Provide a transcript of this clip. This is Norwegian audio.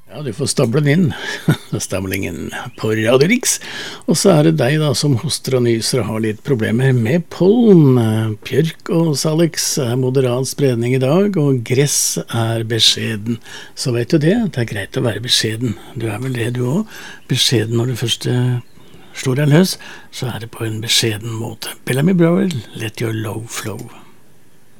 Ja, du får stable den inn, stablingen på Radio Rix. Og så det deg da som hoster og nyser og har litt problemer med pollen. Bjørk og Salix moderat spredning i dag, og gress beskjeden. Så vet du det greit å være beskjeden. Du vel det du også. Beskjeden når du først slår deg løs, så det på en beskjeden måte. Bellamy Browell, let your love flow.